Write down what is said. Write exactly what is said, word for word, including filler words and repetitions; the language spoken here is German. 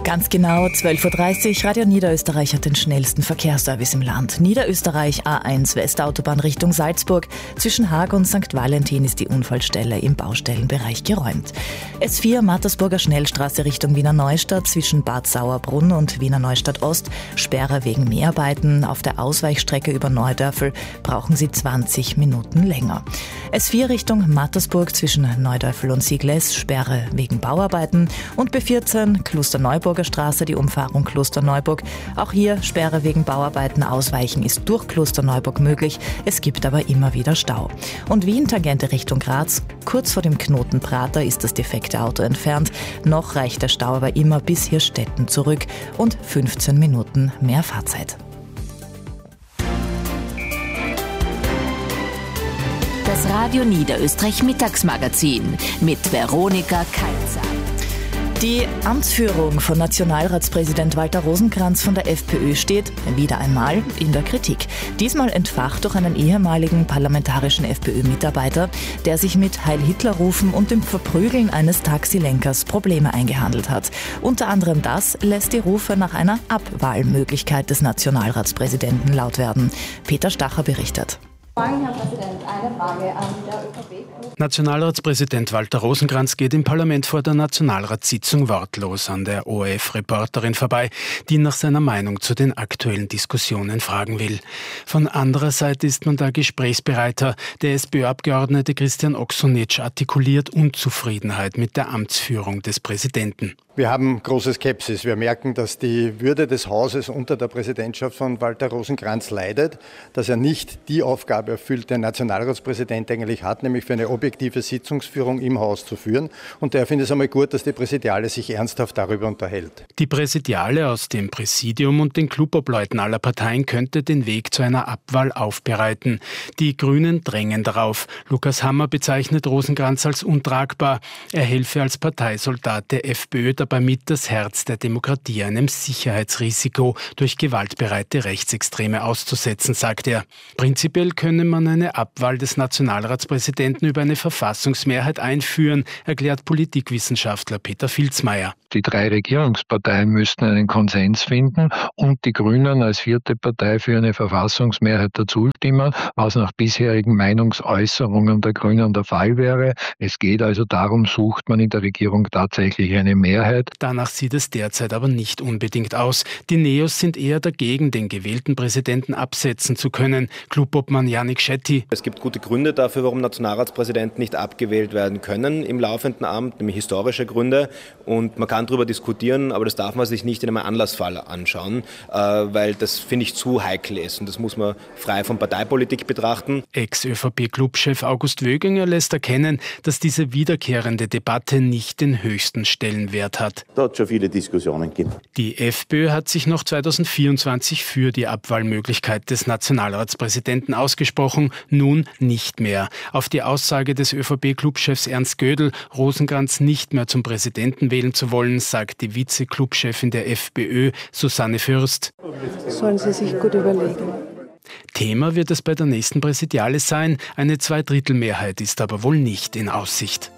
Ganz genau, zwölf Uhr dreißig, Radio Niederösterreich hat den schnellsten Verkehrsservice im Land. Niederösterreich A eins Westautobahn Richtung Salzburg. Zwischen Haag und Sankt Valentin ist die Unfallstelle im Baustellenbereich geräumt. S vier Mattersburger Schnellstraße Richtung Wiener Neustadt zwischen Bad Sauerbrunn und Wiener Neustadt Ost. Sperre wegen Mäharbeiten. Auf der Ausweichstrecke über Neudörfel brauchen Sie zwanzig Minuten länger. S vier Richtung Mattersburg zwischen Neudörfel und Sigles. Sperre wegen Bauarbeiten. Und B vierzehn Klosterneuburger Straße, die Umfahrung Klosterneuburg. Auch hier Sperre wegen Bauarbeiten. Ausweichen ist durch Klosterneuburg möglich. Es gibt aber immer wieder Stau. Und Wien Tangente Richtung Graz. Kurz vor dem Knoten Prater ist das defekte Auto entfernt. Noch reicht der Stau aber immer bis Hirstetten zurück und fünfzehn Minuten mehr Fahrzeit. Das Radio Niederösterreich Mittagsmagazin mit Veronika Kaitzer. Die Amtsführung von Nationalratspräsident Walter Rosenkranz von der FPÖ steht wieder einmal in der Kritik. Diesmal entfacht durch einen ehemaligen parlamentarischen FPÖ-Mitarbeiter, der sich mit Heil-Hitler-Rufen und dem Verprügeln eines Taxilenkers Probleme eingehandelt hat. Unter anderem das lässt die Rufe nach einer Abwahlmöglichkeit des Nationalratspräsidenten laut werden. Peter Stacher berichtet. Herr Präsident, eine Frage an der ÖVP. Nationalratspräsident Walter Rosenkranz geht im Parlament vor der Nationalratssitzung wortlos an der O R F-Reporterin vorbei, die nach seiner Meinung zu den aktuellen Diskussionen fragen will. Von anderer Seite ist man da gesprächsbereiter. Der SPÖ-Abgeordnete Christian Oksonetsch artikuliert Unzufriedenheit mit der Amtsführung des Präsidenten. Wir haben große Skepsis. Wir merken, dass die Würde des Hauses unter der Präsidentschaft von Walter Rosenkranz leidet, dass er nicht die Aufgabe erfüllt, die ein Nationalratspräsident eigentlich hat, nämlich für eine objektive Sitzungsführung im Haus zu führen. Und daher finde ich es einmal gut, dass die Präsidiale sich ernsthaft darüber unterhält. Die Präsidiale aus dem Präsidium und den Clubobleuten aller Parteien könnte den Weg zu einer Abwahl aufbereiten. Die Grünen drängen darauf. Lukas Hammer bezeichnet Rosenkranz als untragbar. Er helfe als Parteisoldat der FPÖ dabei mit, das Herz der Demokratie einem Sicherheitsrisiko durch gewaltbereite Rechtsextreme auszusetzen, sagt er. Prinzipiell könne man eine Abwahl des Nationalratspräsidenten über eine Verfassungsmehrheit einführen, erklärt Politikwissenschaftler Peter Filzmeier. Die drei Regierungsparteien müssten einen Konsens finden und die Grünen als vierte Partei für eine Verfassungsmehrheit dazu stimmen, was nach bisherigen Meinungsäußerungen der Grünen der Fall wäre. Es geht also darum, sucht man in der Regierung tatsächlich eine Mehrheit. Danach sieht es derzeit aber nicht unbedingt aus. Die Neos sind eher dagegen, den gewählten Präsidenten absetzen zu können. Clubobmann Janik Schetti. Es gibt gute Gründe dafür, warum Nationalratspräsidenten nicht abgewählt werden können im laufenden Amt, nämlich historische Gründe. Und man kann darüber diskutieren, aber das darf man sich nicht in einem Anlassfall anschauen, weil das, finde ich, zu heikel ist. Und das muss man frei von Parteipolitik betrachten. Ex-ÖVP-Clubchef August Wöginger lässt erkennen, dass diese wiederkehrende Debatte nicht den höchsten Stellenwert hat. Da hat es schon viele Diskussionen gegeben. Die FPÖ hat sich noch zweitausendvierundzwanzig für die Abwahlmöglichkeit des Nationalratspräsidenten ausgesprochen, nun nicht mehr. Auf die Aussage des ÖVP-Clubchefs Ernst Gödel, Rosenkranz nicht mehr zum Präsidenten wählen zu wollen, sagt die Vize-Clubchefin der FPÖ, Susanne Fürst. Sollen Sie sich gut überlegen. Thema wird es bei der nächsten Präsidiale sein. Eine Zweidrittelmehrheit ist aber wohl nicht in Aussicht.